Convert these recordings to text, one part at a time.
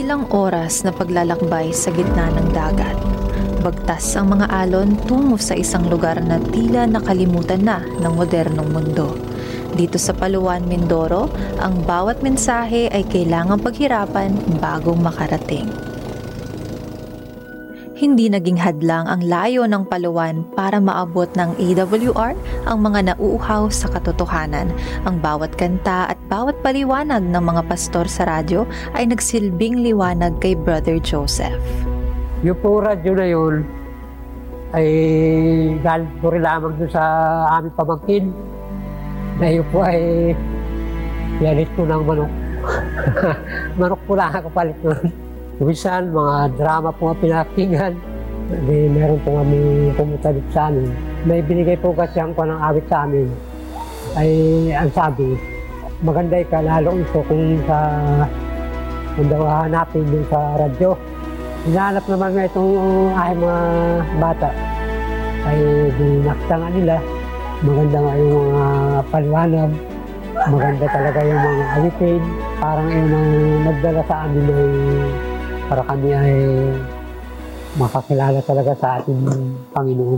Walang oras na paglalakbay sa gitna ng dagat. Bagtas ang mga alon tungo sa isang lugar na tila nakalimutan na ng modernong mundo. Dito sa Paluan, Mindoro, ang bawat mensahe ay kailangang paghirapan bago makarating. Hindi naging hadlang ang layo ng Paluan para maabot ng AWR ang mga nauuhaw sa katotohanan. Ang bawat kanta at bawat paliwanag ng mga pastor sa radyo ay nagsilbing liwanag kay Brother Joseph. Yung po radyo na yun ay galing po rin lamang doon sa aming pamangkin na yun po ay yalit po ng manok. Manok po lang kapalit nun. Minsan, mga drama po ang pinakinggan. Meron po kami pumunta dito sa amin. May binigay po kasi ang panang awit sa amin. Ay, ang sabi, maganda ka lalo ito kung daw hanapin dun sa radyo. Hinahanap naman nga itong aking mga bata. Ay, dinakta nga nila. Maganda nga yung mga paliwanag. Maganda talaga yung mga awitin. Parang yun ang nagdala sa amin ay para kami ay makakilala talaga sa ating Panginoon.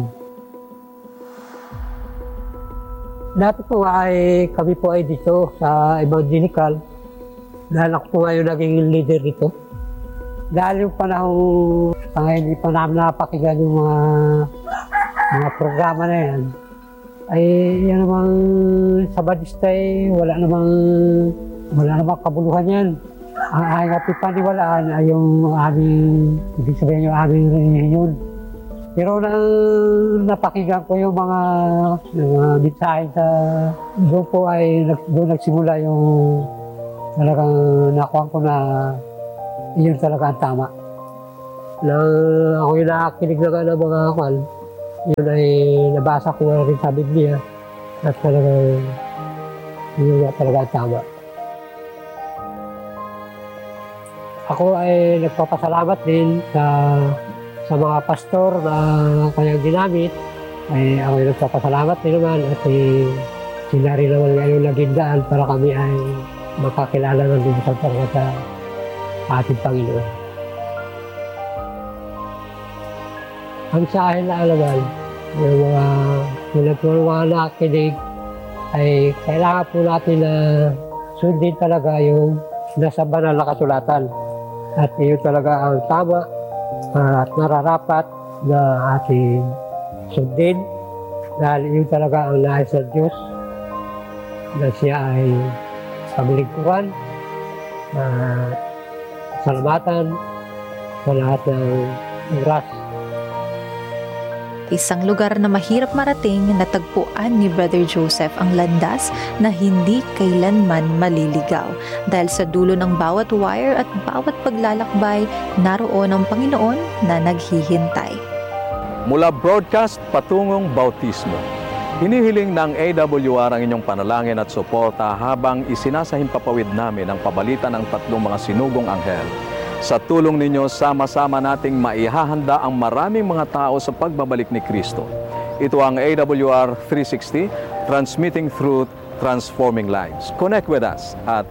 Dati po ay kami po ay dito sa Evangelical. Dahil ako po ngayon naging leader dito. Dahil yung panahon hindi pa namin napakinggan yung mga programa na yan, ay yan namang sa Badista wala namang kabuluhan yan. Ang aking paniwalaan ay yung aming, ibig sabihin yung aming relihiyon. Pero nang napakinggan ko yung mga mensahe sa doon po ay doon nagsimula yung talagang nakuha ko na yun talaga ang tama. Nang ako yung nakakinig na ng mga akal, yun ay nabasa ko na rin sa Biblia at talagang yun talaga ang tama. Ako ay nagpapasalamat din sa mga pastor na kanyang ginamit. Ay ako ay nagpapasalamat din naman at sila rin naman ngayon naging daan para kami ay makakilala ng Diyos talaga sa ating Panginoon. Ang sa akin na alaman, yung mga nakikinig ay kailangan po natin na sundin talaga yung nasa banal na kasulatan. At iyon talaga ang tama at nararapat na ating sundin dahil iyon talaga ang nais ng Diyos na siya ay pamilingkuran, salamatan sa lahat ng oras. Isang lugar na mahirap marating, natagpuan ni Brother Joseph ang landas na hindi kailanman maliligaw. Dahil sa dulo ng bawat wire at bawat paglalakbay, naroon ang Panginoon na naghihintay. Mula broadcast patungong bautismo, hinihiling ng AWR ang inyong panalangin at suporta habang isinasahimpapawid namin ang pabalita ng tatlong mga sinugong anghel. Sa tulong ninyo, sama-sama nating maihahanda ang maraming mga tao sa pagbabalik ni Kristo. Ito ang AWR 360, transmitting truth, transforming lives. Connect with us at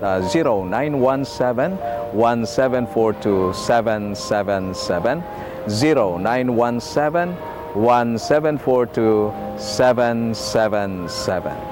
0917-1742-777, 0917-1742-777.